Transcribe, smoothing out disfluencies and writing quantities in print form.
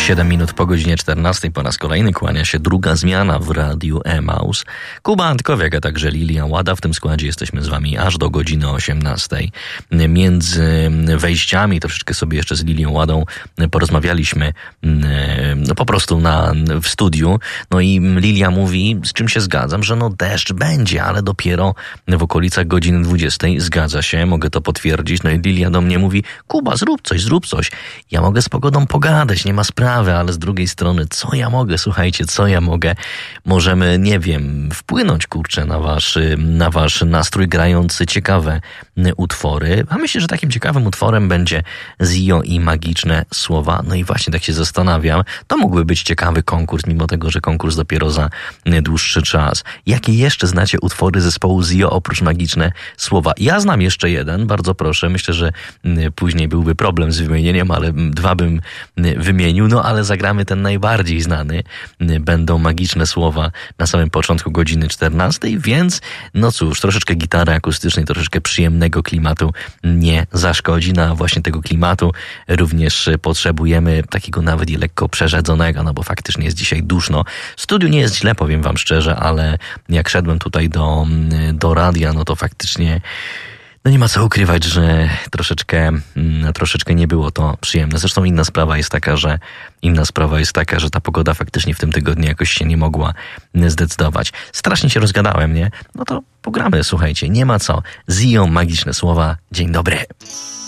7 minut po godzinie 14 po raz kolejny kłania się druga zmiana w Radiu Emaus. Kuba Antkowiak, a także Lilia Łada. W tym składzie jesteśmy z wami aż do godziny 18. Między wejściami troszeczkę sobie jeszcze z Lilią Ładą porozmawialiśmy po prostu w studiu. No i Lilia mówi, z czym się zgadzam, że deszcz będzie, ale dopiero w okolicach godziny 20. Zgadza się, mogę to potwierdzić. No i Lilia do mnie mówi, Kuba, zrób coś. Ja mogę z pogodą pogadać, nie ma sprawy, ale z drugiej strony, co ja mogę? Słuchajcie, co ja mogę? Możemy, nie wiem, wpłynąć, na wasz nastrój, grając ciekawe utwory. A myślę, że takim ciekawym utworem będzie Zio i magiczne słowa. No i właśnie tak się zastanawiam, to mógłby być ciekawy konkurs, mimo tego, że konkurs dopiero za dłuższy czas. Jakie jeszcze znacie utwory zespołu Zio oprócz magiczne słowa? Ja znam jeszcze jeden, bardzo proszę. Myślę, że później byłby problem z wymienieniem, ale dwa bym wymienił, ale zagramy ten najbardziej znany. Będą magiczne słowa na samym początku godziny 14, więc cóż, troszeczkę gitary akustycznej, troszeczkę przyjemnego klimatu nie zaszkodzi. A właśnie tego klimatu również potrzebujemy, takiego nawet i lekko przerzedzonego, bo faktycznie jest dzisiaj duszno. W studiu nie jest źle, powiem wam szczerze, ale jak szedłem tutaj do radia, to faktycznie nie ma co ukrywać, że troszeczkę nie było to przyjemne. Zresztą inna sprawa jest taka, że ta pogoda faktycznie w tym tygodniu jakoś się nie mogła zdecydować. Strasznie się rozgadałem, nie? To pogramy, słuchajcie, nie ma co. Zio, magiczne słowa. Dzień dobry.